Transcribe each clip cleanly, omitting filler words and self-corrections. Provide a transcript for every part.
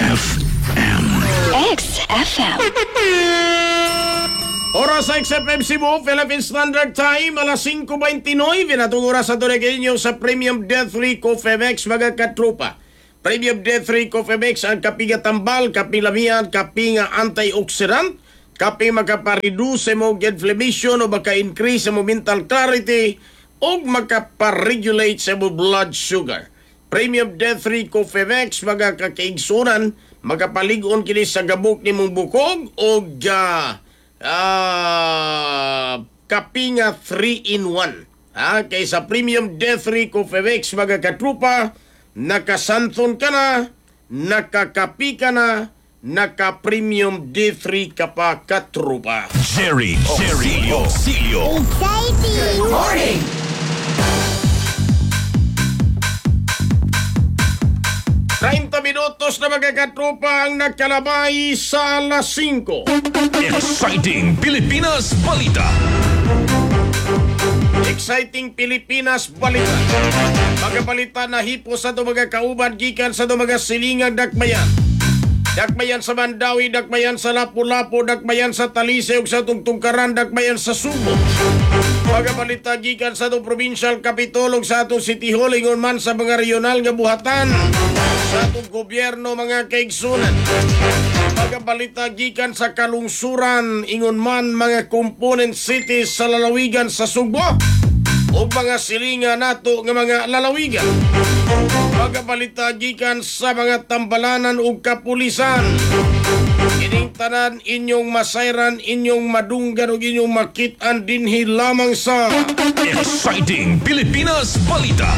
XFM. XFM. Oras sa XFM Cebu, Philippine Standard Time, alas 5:29. Vinatong oras sa Toregueño sa Premium Death Free Coffee Mix, mga katrupa. Premium Death Free Coffee Mix ang kapi nga tambal, kapi lamian, kapi nga antioxidant, kapi makapareduce mo inflammation o maka-increase mo mental clarity o makaparegulate sa mo blood sugar. Premium Death Free Coffee Mix, mga kakaigsunan, makapalig-on kini sa gabok ni mong bukog o kapi nga 3-in-1. Kaysa Premium Death Free Coffee Mix, mga katrupa, nakasanton ka na, nakakapi ka na, naka-Premium Death Free ka pa, katrupa. Jerry Oxilio. Exciting! Good morning! Minutos na mga katrupa ang nagkalabay sa alas 5. Exciting Pilipinas Balita. Exciting Pilipinas Balita. Mga balita na hipo sa ito mga kauban gikan sa ito mga silingang dakbayan. Dakbayan sa Mandawi, dakbayan sa Lapu-Lapu, dakbayan sa Talisay ug sa Tungtungkaran, dakbayan sa Subo. Mga balita gikan sa itong Provincial Capitol ug sa itong City Hall ingon man sa mga regional nga buhatan sa itong gobyerno, mga kaigsunan. Mga balita gikan sa kalungsuran ingon man mga component cities sa lalawigan sa Sugbo o mga silingan nato nga mga lalawigan. Mga balita gikan sa mga tambalanan ug kapulisan. Ining tanan inyong masayran, inyong madunggan ug inyong makitaan dinhi lamang sa Exciting Pilipinas Balita.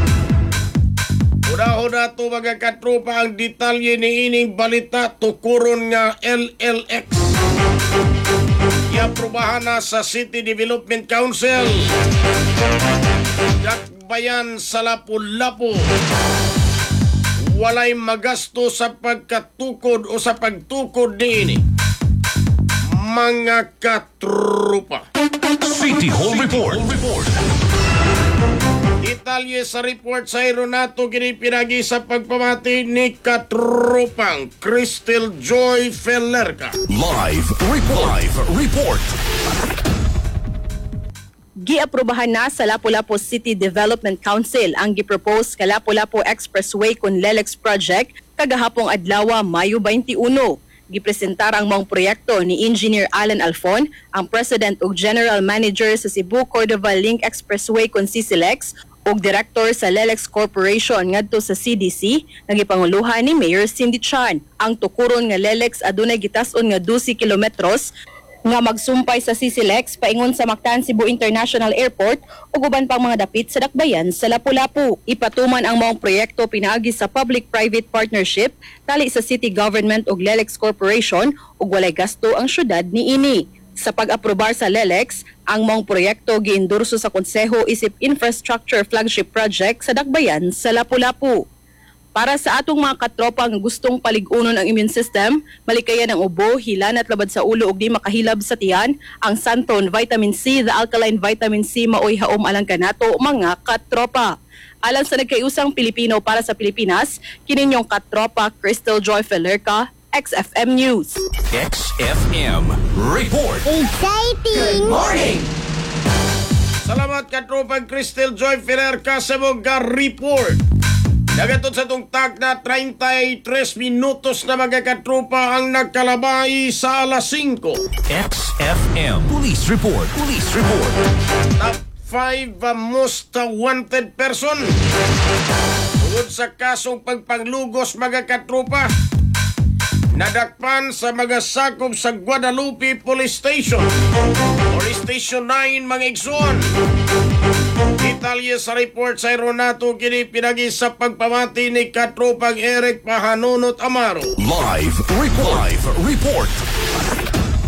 Una-una to mga katrupa ang detalye ni ining balita tukuron nga LLX. Iaprubahan na sa City Development Council. Dakbayan sa Lapu-Lapu. Walay magasto sa pagkatukod o sa pagtukod ni ini. Mga katrupa. City Hall Report. Detalye sa report sa Aeronato ginipinagi sa pagpamati ni katrupang Crystal Joy Felerca. Live report. Giaprobahan na sa Lapu-Lapu City Development Council ang gipropose ka Lapu-Lapu Expressway kun LELEX project kagahapong adlaw Mayo 21. Gipresentar ang mga proyekto ni Engineer Alan Alfon, ang President ug General Manager sa Cebu Cordova Link Expressway kun CCLEX ug Director sa LELEX Corporation ngadto sa CDC, nagipanguluhan ni Mayor Cindy Chan. Ang tukuron nga LELEX adunay gitas-on nga 12 kilometros nga magsumpay sa CCLEX paingon sa Mactan Cebu International Airport ug uban pang mga dapit sa dakbayan sa Lapu-Lapu. Ipatuman ang mga proyekto pinaagi sa public-private partnership tali sa city government ug LELEX Corporation ug walay gasto ang syudad niini. Sa pag-aprobar sa LELEX, ang mga proyekto giendorso sa Konseho isip infrastructure flagship project sa dakbayan sa Lapu-Lapu. Para sa atong mga katropa nga gustong paligunon ang immune system, malikayan ang ubo, hilan at labad sa ulo ug di makahilab sa tiyan, ang Santon Vitamin C, the alkaline vitamin C maoy haom alang kanato mga katropa. Alang sa nagkaiusang Pilipino para sa Pilipinas, kininyong katropa Crystal Joy Felerca, XFM News. XFM Report. Exciting! Good morning! Salamat katropang Crystal Joy Felerca sa mga report. Dagatod sa itong tag na 33 minutos na mga katropa ang nagkalabay sa alas 5. XFM Police Report. Top 5 most wanted person. Tungod sa kasong pagpanglugos mga katropa, nadakpan sa mga sakop sa Guadalupe Police Station or Station 9 mga igsoon. Detalye sa report sa Aeronato kini pinagi sa pagpamati ni katropang Eric Pahanunot Amaro. Live report.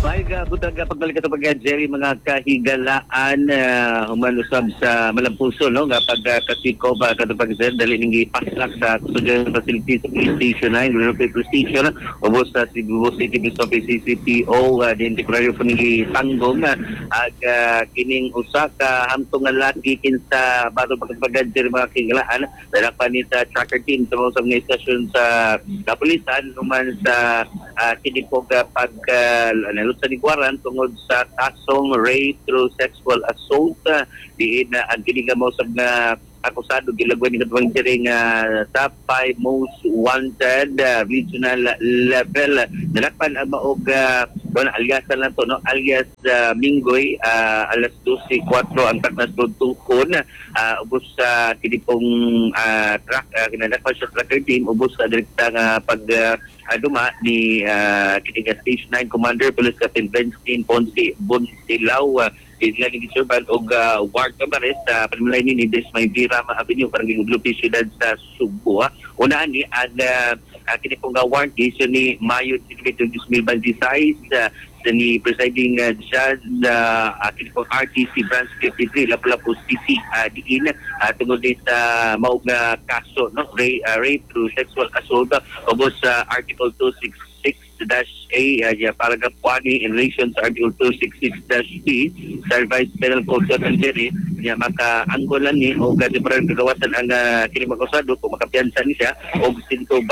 May butang pagbalik ito pag Jerry mga kahigalaan humanusab sa Malampuso no nga pagkatiko ba katupag Zer dali ning ipaslak sa kusugan facility sa police station 9 River Police Station ubos sa Cebu City Police Office CCPO din temporary po ning tanggong ag kining usa ka hamtong nga laki kinsa bago pagpagad Jerry mga kahigalaan dalakpan ni sa tracker team sa mga nga istasyon sa kapulisan human sa kinipog pag sa Niguaran tungod sa kasong rape through sexual assault diin ang kinigamo sa nga akusado gilagwan ni katong diri nga top 5 most wanted regional level dalakpan ang maog alias na to no alias Minggoy alas 12:04 ang taknas tukon ubos sa kinipong track kinadakpan sa tracker team ubos sa direkta nga pag duma ni kining Station 9 Commander Police Captain Benstein Ponce Bonsilao sila ni Gisurban og Ward Cabaret sa panimalay ni Desmay Vira Avenue parang gingudlo siyudad sa Subo. Unaan ni ang kinipong warrant case ni Mayo 2026 ni presiding judge kinipong RTC Branch 53 Lapu-Lapu City diin tungod sa maog nga kaso no rape through sexual assault ubos sa Article 266-A paragraph 1 in relation sa Article 266-B sa Revised Penal Code sa Tanjeri niya maka-anggolan ni o temporary kagawasan ang kinipong akusado kung makapiyansa ni siya og 120,000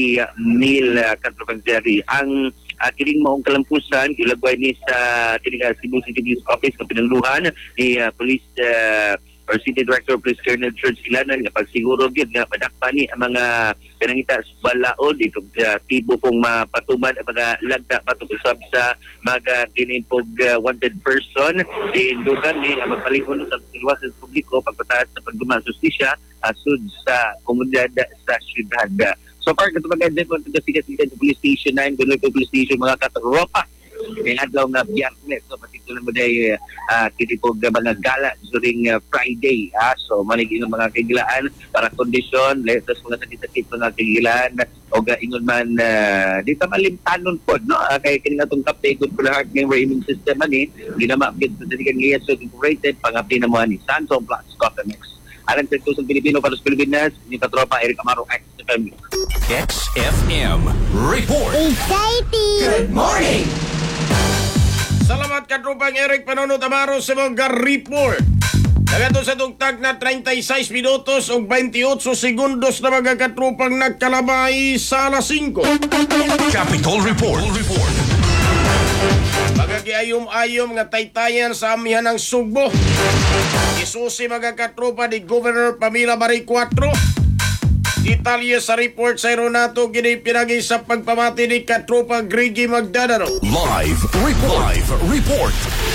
Tanjeri ang kining maong kalampusan ilagway ni sa kining Cebu City Police Office ng pinangluhan ni Police or City Director Police Colonel George Ilanan nga pagsiguro gyud nga padakpan ni ang mga pinangita sa balaod ito tibo pong mapatuman ang mga lagda patungkol sa mga kinimpog wanted person indugan ni ang magpalingon sa iwasan sa publiko pagpataas sa pagduman sa justisya asud sa komunidad sa syudad. So far, katupag din po ito sikat-sikat sa Police Station 9, Guloy Police Station, mga katropa. May adlaw nga biyernes. So, patitulan mo dahil kinipog mga gala during Friday. So, maniging mga kagilaan para kondisyon, letos mga sakit-sakit mga kagilaan, o ingon man, di ta malimtanon po, no? Kaya kiningatong kapte, good for the heart ng immune system, ginamapit sa sadikan liya, so incorporated, pangapti na mo ni Sansom Plus Cotonex. Alang sa kusang Pilipino para sa Pilipinas, ni Katropa Eric Amaro, XFM. XFM Report. Exciting! Good morning. Salamat katropang Eric Panono Tamaro sa mga report. Nagato sa tugtag na 36 minutos o 28 segundos na mga katropang nagkalabay sa alas 5. Capitol Report. Magagiayom-ayom nga taytayan sa amihan ng Sugbo. Isusi mga katropa ni Governor Pamela Bari 4. Detalye sa report sa Aeronato gini pinagi sa pagpamati ni katropa Grigi Magdadano. Live report.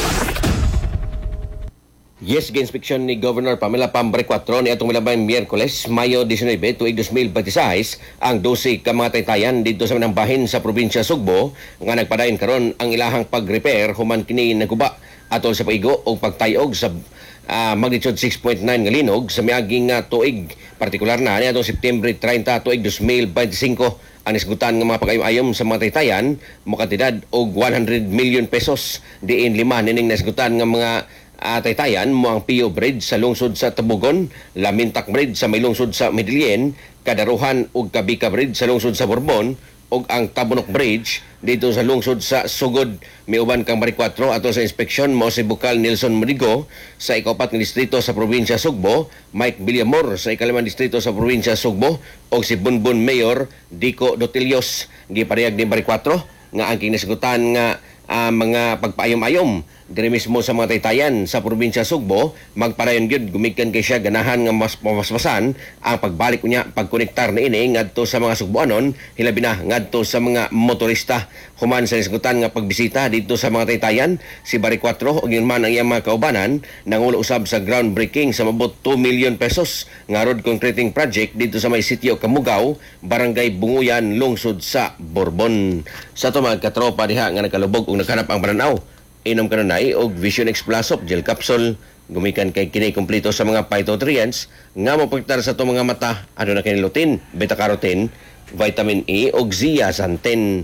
Yes, ginspeksyon ni Governor Pamela Pambare 4 ni atong milabang Miyerkules, Mayo 19, tuig 2026 ang 12 ka mga taytayan dito sa manang bahin sa probinsya Sugbo nga nagpadayon karon ang ilahang pag-repair human kini naguba atol sa paigo o pagtayog sa magnitude 6.9 nga linog sa miaging tuig, partikular na niadtong September 30 tuig 2025 ang isgutan nga mga pag-ayom sa mga taytayan mo kantidad og 100 million pesos diin lima nining nasgutan nga mga taytayan mo ang Pio Bridge sa lungsod sa Tabugon, Lamintak Bridge sa may lungsod sa Medellin, Kadaruhan ug Kabika Bridge sa lungsod sa Borbon ug ang Tabunok Bridge dito sa lungsod sa Sugod. May uban kang Bari 4 ato sa inspeksyon mo si Bukal Nelson Murigo sa ikapat nga distrito sa probinsya Sugbo, Mike Villamor sa ikalimang distrito sa probinsya Sugbo ug si Bunbun Mayor Dico Dotilios. Giparehag ni Bari 4 nga ang kinasigutan nga mga pagpaayom-ayom diri mismo sa mga taytayan sa probinsya Sugbo magpadayon gyud gumikan kay siya ganahan nga mas pamasmasan ang pagbalik niya pagkonektar na ini ngadto sa mga Sugboanon hilabi na ngadto sa mga motorista human sa isgutan nga pagbisita dito sa mga taytayan si Bari 4 ug yun man ang iyang mga kaubanan nangulo usab sa groundbreaking sa mabot 2 million pesos nga road concreting project dito sa may sitio Kamugaw, Barangay Bunguyan, lungsod sa Borbon. Sa to mga katropa diha nga nagkalubog ug naghanap ang pananaw inom kanunay og Vision X Plus of gel capsule gumikan kay kini kompleto sa mga phytonutrients nga mapagtar sa to mga mata ano na kini lutein, beta carotene, vitamin E ug zeaxanthin.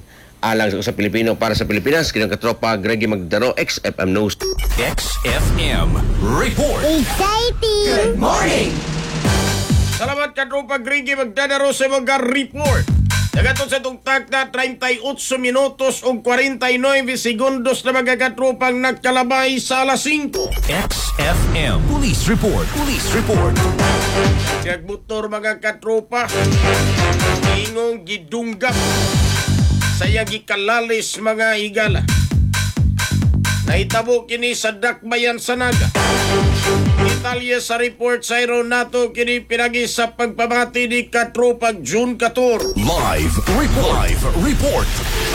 Alang sa usap Pilipino para sa Pilipinas, kinang katropa Greggy Magdaro, XFM News. XFM Report. Exciting! Salamat katropa Greggy Magdadaro sa mga report. Nagaton sa tungtag na 38 minutos o 49 segundos na mga katropang nagkalabay sa alas 5. XFM Police Report. Police Report. Nagmotor mga katropa, ingong gidunggap saya gikalalis mga higala. Nahitabo kini sa Dakbayan sa Naga. Detalye sa report sa nato kini pinagi sa pagpamati ni katropang June 14. Live Report. Live Report.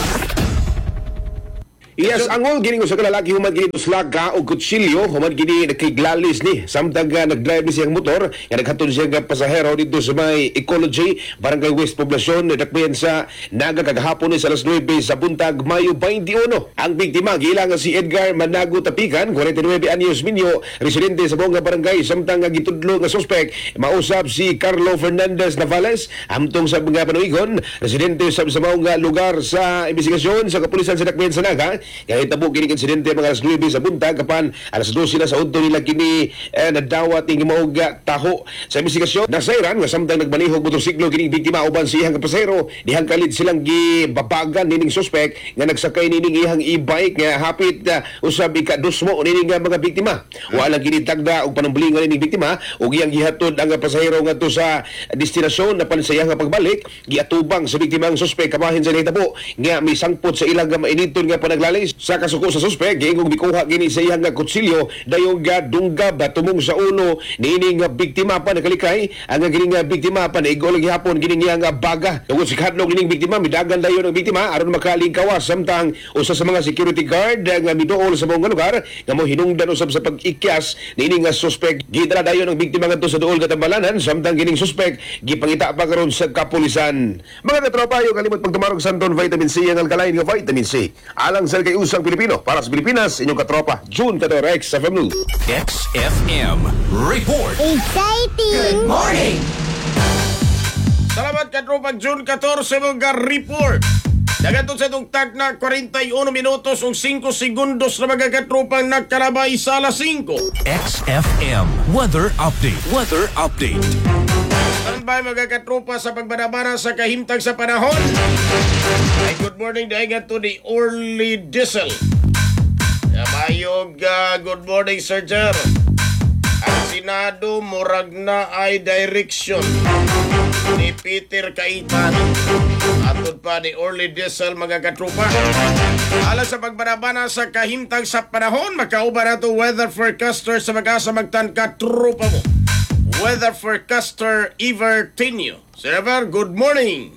Yes, angol gini ko sa kalalaki human gini slaga o kutsilyo human gini nakiglalis ni samtang nagdrive ni siyang motor nga naghatod siya nga pasahero dito sa may Ecology, Barangay West Poblacion, nadakbayan sa Naga kagahapon ni sa alas 9 sa buntag Mayo 21. Ang biktima gilang si Edgar Manago Tapikan, 49 anyos minyo, residente sa buong barangay, samtang gitudlo nga suspek mausap si Carlo Fernandez Navales amtong sa mga panuigon, residente sa maong lugar sa investigasyon sa kapulisan sa dakbayan sa Naga. Kahit tabo kini insidente mga alas 9 sa buntag kapan alas 12 na sa udto nila kini nadawat ning maog taho sa investigasyon. Nasairan nga samtang nagmanihog motorsiklo kini biktima uban sa iyang pasahero dihang kalid silang gibabagan nining suspek nga nagsakay nining iyang e-bike nga hapit usab ikadusmo nining mga biktima. Wala kini tagda og panumblingan nining biktima ug iyang gihatod ang pasahero ngadto sa destinasyon na sa iyang pagbalik giatubang sa biktima ang suspek kabahin sa nahitabo nga may sangpot sa ilang mainiton nga panaglalay sa kasuko sa suspek giingong bikuha gini sa iyang kutsilyo dayong dunggab tumong sa ulo nining biktima pa nakalikay ang gining biktima pa naigol gihapon gining iyang baga tungod sa kadlong gining biktima midagan dayon ang biktima aron makalingkawas samtang usa sa mga security guard nga miduol sa mga lugar nga mo hinungdan usab sa pag-ikyas nining suspek gidala dayon ang biktima ngadto sa duol katambalanan samtang gining suspek gipangita pa karon sa kapulisan. Mga katropa, yung kalimot pagtumarog Santon Vitamin C ang alkaline nga vitamin C alang sa kay usang Pilipino para sa Pilipinas, inyong katropa June 14, XFM News. XFM Report. Exciting! Salamat katropang June 14 mga report. Nagaton sa tungtag na 41 minutos o 5 segundos na mga katropang nagkalabay sa alas 5. XFM Weather Update. Weather Update. Standby mga katropa sa pagbanabana sa kahimtang sa panahon. Ay good morning dahil to the Orly Diesel. Mayog good morning Sir Jer. Ang Senado murag na ay direction ni Peter Kaitan. Atod pa ni Orly Diesel mga katropa. Alang sa pagbanabana sa kahimtang sa panahon, makauban na to weather forecaster sa mag-asa magtangka tropa mo. Weather forecaster Iver Tenyo. Sir Iver, good morning.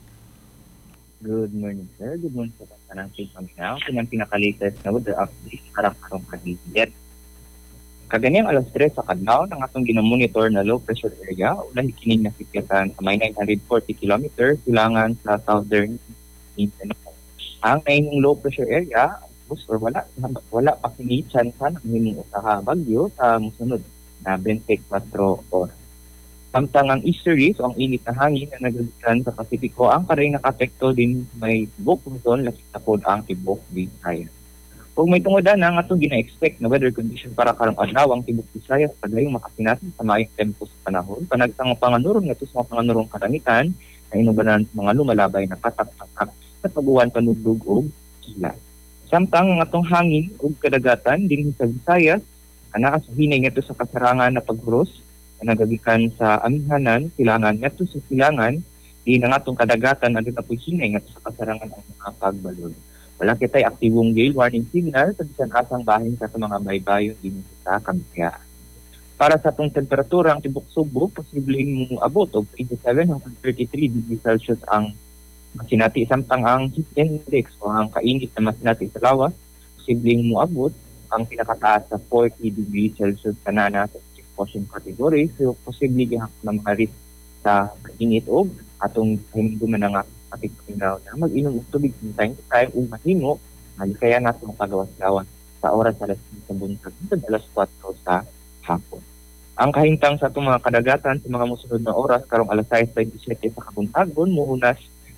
Good morning, sir. Good morning sa tanang paminaw. Kanyang pinaka-latest na weather update karang-karong kaligid. Kaganyang alas 3 sa kadlaw ng atong ginamonitor na low pressure area, ulan kining nasikyasan sa may 940 km silangan sa southern Mindanao. Ang nainong low pressure area, wala pa kini chance ng himong usaha bagyo sa musunod na 24 oras. Samtang ang easterlies o ang init na hangin na nagalikan sa Pasipiko ang karing nakapekto din may tibok Luzon, lakit na po ang tibok Visayas. Kung may tungodan na nga itong gina-expect na weather condition para karang adlaw ang tibok Visayas pagayong makasinatin sa maayong tempo sa panahon, panagsang panganuron nga ito sa mga panganurong karamitan na inubanan sa mga lumalabay na katak-tatak sa paguwan panudlog o kilat. Samtang nga itong hangin o kadagatan din sa Visayas, nakasuhinay nga ito sa kasarangan na paghuros na nagagikan sa amihanan, silangan nga ito sa silangan, di na nga itong kadagatan na ito po hinay nga ito sa kasarangan ang mga pagbalon. Wala kita'y aktibong gale warning signal sa bisan asang bahin sa mga baybayon din sa Kampiyaan. Para sa itong temperatura, ang tibok Subo, posibleng mo abot o 87 hanggang 33 degrees Celsius ang masinati. Samtang ang heat index o ang kainit na masinati sa lawas, posibleng mo abot ang pinakataas sa 40 degrees Celsius kanana sa exposure category. So, posible gihang na mga risk sa kainit o atong hinduman na nga patigpinaw na mag-inom ng tubig from time to time o mahimo, kaya natin pagawas-gawan sa oras alas 5 sa buntag sa alas 4 sa hapon. Ang kahintang sa itong mga kadagatan sa mga musunod na oras karong alas 6:27 sa kabuntagon, muhunas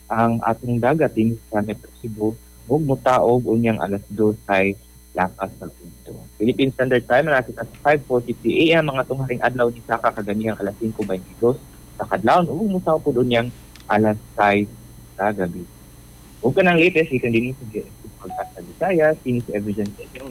ang atong dagat din sa Metro Cebu ug mutaog unyang alas 2 ay lakas sa punto. Philippine Standard Time natin sa 5:43 AM mga tunghaling adlaw ni Saka kaganihang alas 5:22 sa kadlawon ug mutaog pud unyang alas 6 sa gabi. Ug kanang latest ikan din sa podcast sa Bisaya sinis evidence yung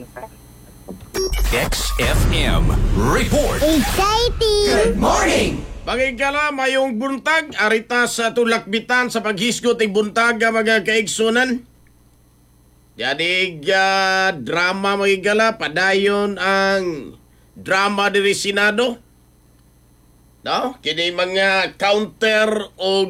XFM Report. Exciting! Pagigala mayong buntag, arita sa tulakbitan sa paghisgot ng buntag mga kaigsunan. Jadi drama magigala, padayon ang drama diri Senado. No? Kini mga counter o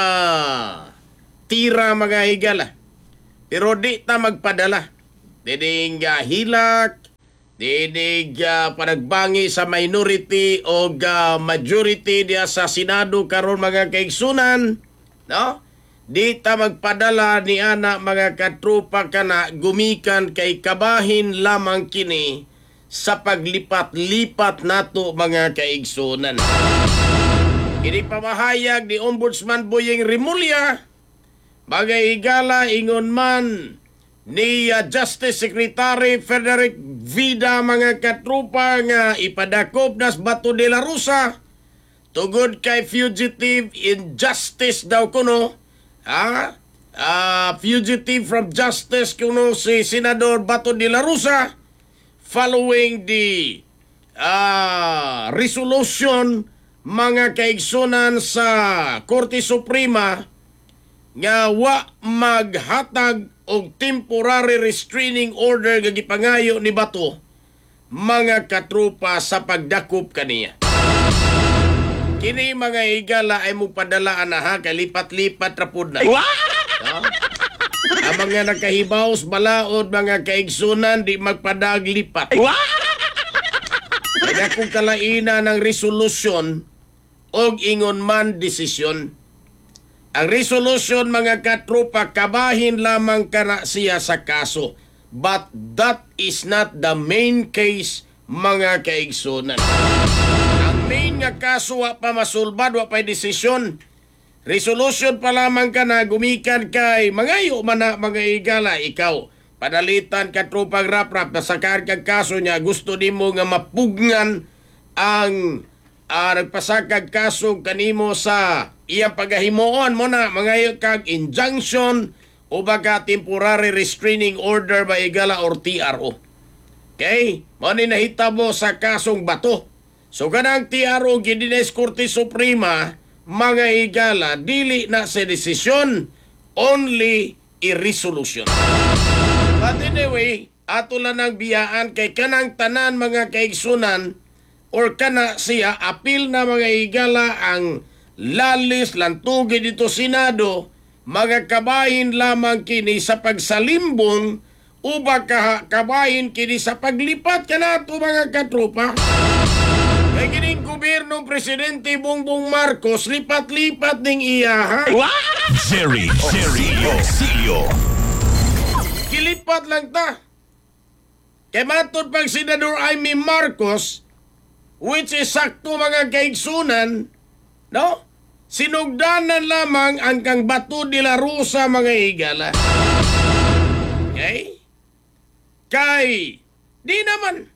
tira mga higala. Pero di ta magpadala. Diding hilak, dinig panagbangi sa minority o majority diya sa Senado karon mga kaigsunan, no? Di ta magpadala ni ana mga katrupa kana gumikan kay kabahin lamang kini sa paglipat-lipat nato mga kaigsunan. Kini pamahayag ni Ombudsman Boyeng Rimulya, bagay igala ingon man ni Justice Secretary Frederick Vida mga katrupa nga ipadakop nas Bato de la Rosa tugod kay fugitive injustice daw kuno, fugitive from justice kuno si Senador Bato de la Rosa following the resolution mga kaigsunan sa Korte Suprema nga wa maghatag og temporary restraining order nga gipangayo ni Bato mga katrupa sa pagdakop kaniya. Kini mga higala ay mo padalaan na ha, kalipat-lipat rapod na. No? Ang mga nakahibaw sa balaod mga kaigsunan di magpadaglipat. Kaya kung kalaina ng resolusyon og ingon man desisyon. Ang resolution mga katrupa, kabahin lamang kana siya sa kaso. But that is not the main case mga kaigsunan. Ang main nga kaso wa pa masulbad, wa pa desisyon. Resolution pa lamang ka na gumikan kay mangayo man na mga igala. Ikaw, padalitan katrupang rap-rap na sakar kag kaso niya, gusto nimo nga mapugnan ang nagpasakag kaso kanimo sa iyang pagahimoon mo na mga kag injunction o baga temporary restraining order ba igala or TRO. Okay? Mani nahitabo sa kasong Bato. So kanang TRO gidines Korte Suprema mga igala dili na sa desisyon, only a resolution. But anyway, ato lang ang biyaan kay kanang tanan mga kaigsunan or kana siya apil na mga igala ang lalis lantugi dito Senado, mga kabahin lamang kini sa pagsalimbong o baka kabahin kini sa paglipat ka na ito mga katrupa. Kaya kining gobyernong Presidente Bongbong Marcos, lipat-lipat ning iya ha? Jerry Osilio. Kilipat lang ta. Kaya matod pag Senador Amy Marcos, which is sakto mga kaigsunan, no? Sinugdanan lamang ang kang Bato de la Rosa mga higala. Okay? Kay, di naman.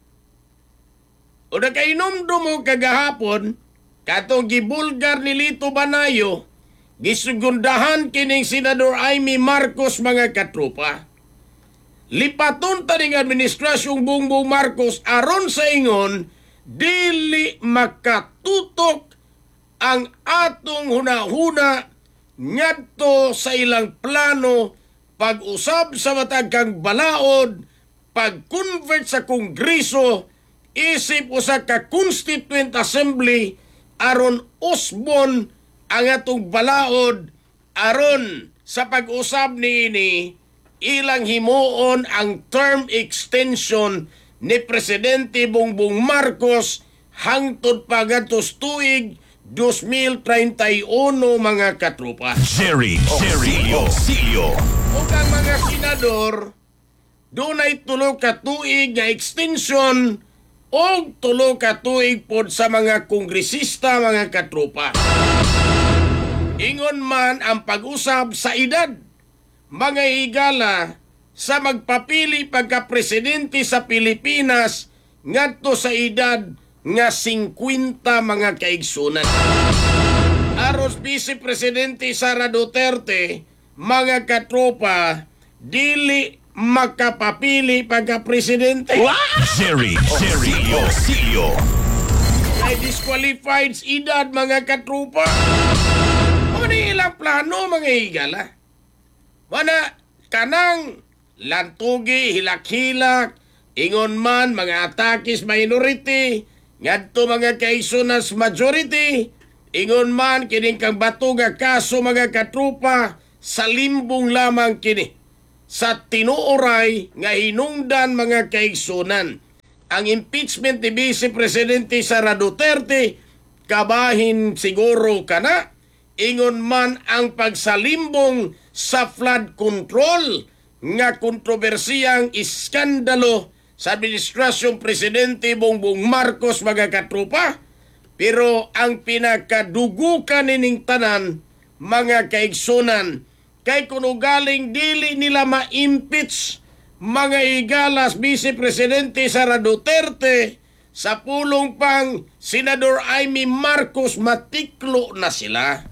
O na kainomdo mo kagahapon, katong gibulgar ni Lito Banayo, gisugundahan kining Senador Amy Marcos mga katrupa. Lipaton ta ning administrasyong Bongbong Marcos aron sa ingon, dili makatutok ang atong hunahuna ngadto sa ilang plano pag-usab sa matag kang balaod, pag-convert sa Kongreso, isip usa ka Constituent Assembly aron usbon ang atong balaod aron sa pag-usab niini ilang himuon ang term extension ni Presidente Bongbong Marcos hangtod pa gatos tuig 2031 mga katrupa. Jerry Osilio. O ang mga senador, dunay tulo ka tuig nga extension o tulo ka tuig pod sa mga kongresista mga katrupa. Ingon man ang pag-usab sa edad. Mga higala sa magpapili pagka-presidente sa Pilipinas ngadto sa edad nga 50 mga kaigsunan. Aros Vice Presidente Sara Duterte, mga katropa, dili makapapili pagka-presidente. Jerry Silio. Ay disqualified sa edad mga katropa. O ni ilang plano mga higala. Wana kanang lantugi, hilak-hilak, ingon man mga atakis minority, ngadto mga kaisunas majority, ingon man kining kang batuga kaso mga katrupa, sa limbong lamang kini. Sa tinuoray nga hinungdan mga kaigsunan. Ang impeachment ni Vice Presidente Sara Duterte, kabahin siguro kana, ingon man ang pagsalimbong sa flood control nga kontrobersiyang iskandalo sa Administrasyong Presidente Bongbong Marcos mga katrupa. Pero ang pinakadugukan nining tanan mga kaigsunan kay kuno galing dili nila ma-impeach mga igalas Vice Presidente Sara Duterte sa pulong pang Senador Amy Marcos, matiklo na sila.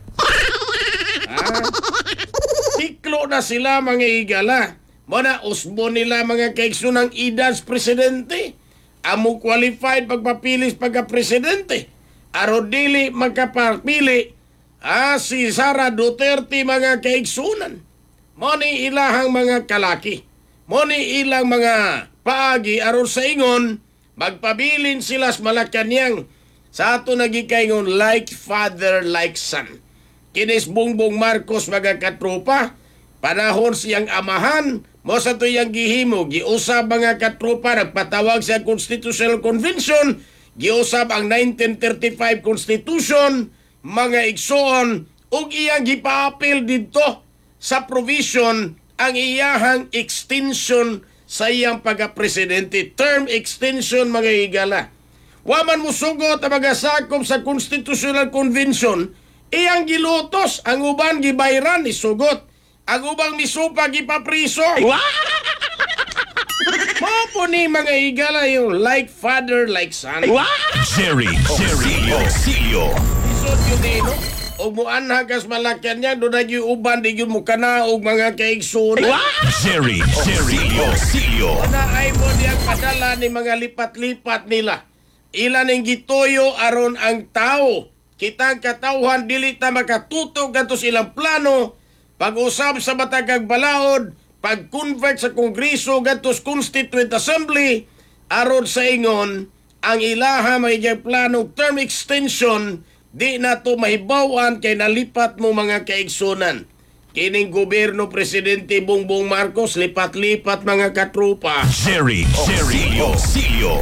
Tiklo na sila mga higala. Mana usbo nila mga kaigsunang idas presidente. Amo qualified pagpapilis pagka-presidente. Aro dili magkapapili si Sara Duterte mga kaigsunan. Moni ilahang mga kalaki. Moni ilang mga paagi aron sa ingon magpabilin sila sa Malacanang. Sa ato nagikaingon like father like son. Kinis Bongbong Marcos mga katropa, panahon siyang amahan, mo sa tuyang gihimo, giusab mga katropa, nagpatawag sa Constitutional Convention, giusab ang 1935 Constitution, mga igsoon, ug iyang gipaapil dito sa provision ang iyahang extension sa iyang pagka-presidente. Term extension mga higala. Waman musugot ang mga sakop sa Constitutional Convention, iyang gilutos, ang uban gibayran, isugot. Ang ubang misupa, gipapriso. Mapo ni mga higala yung like father, like son. Jerry Silio. Isod yun dino. O muan hagas malakyan niya, doon na yung uban, di yun mo kana, o mga kaigsun. Jerry Silio. Ana ay mo niyang padala ni mga lipat-lipat nila. Ilan ang gitoyo aron ang tao. Kitang katauhan dili ta makatutok gatos ilang plano. Pag-usab sa Matagag Balaod, pag-convert sa Kongreso gatos Constituent Assembly, aron sa ingon, ang ilaha may plano term extension, di na to mahibawan kay nalipat mo mga kaigsunan. Kining gobyerno Presidente Bongbong Marcos, lipat-lipat mga katrupa. Jerry Silio.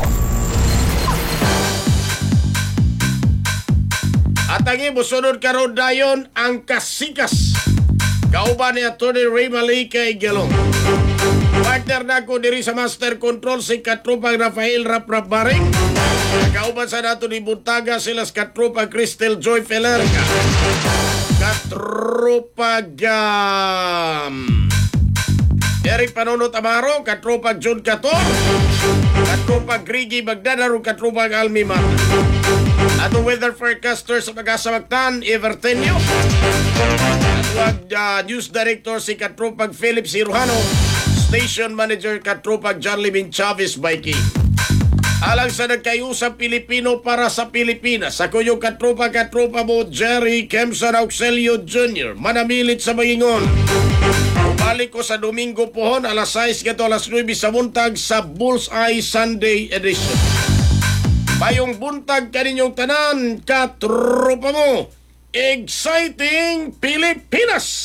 At ang ibusunod karon dayon ang kasikas. Kauban ni Atty. Ray Malika Igalong. Partner na ko diri sa Master Control si Katropang Rafael Rap Baring. Kauban sa nato ni Buntaga sila sa Katropang Cristel Joy Felerca. Katropang Eric Panonot Amaro, Katropang John Cator, Katropang Grigi Magdadaro, Katropang Almi Mata. Atong weather forecaster sa Pag-asamagtan, Evertenio. At news director si Katropag Philip Cirujano. Station manager Katropag John Limin Chavez Baiki. Alang sa nagkayusang Pilipino para sa Pilipinas, ako yung Katropa mo Jerry Kemson Auxilio Jr. Manamilit sa Magingon. Balik ko sa Domingo pohon, alas 6 gato alas 9 sa buntag sa Bullseye Sunday Edition. Bayong buntag kaninyong tanan, katropa mo, exciting Pilipinas!